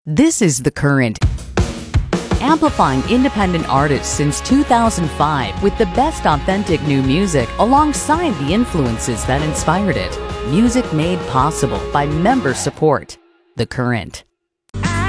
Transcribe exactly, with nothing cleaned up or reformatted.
This is The Current, amplifying independent artists since two thousand five with the best authentic new music alongside the influences that inspired it. Music made possible by member support. The Current.